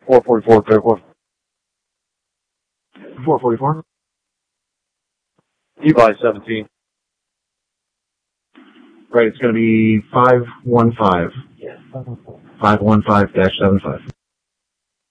444, clear for. 444. You buy 17. Right, it's going to be 515. Yes. 515-75.